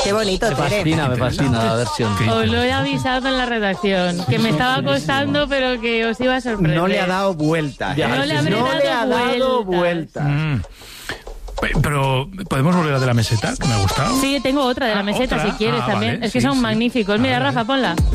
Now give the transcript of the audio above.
Qué bonito, Tere. Me fascina la versión. Os lo he avisado en la redacción, que me estaba costando, pero que os iba a sorprender. No le ha dado vuelta. No le habré dado vueltas. vuelta. Pero, ¿podemos volver a de la meseta? Que me ha gustado. Sí, tengo otra de la meseta, ¿Otra? si quieres Ah, también. vale, Es que sí, son sí. magníficos. Mira, Rafa, ponla.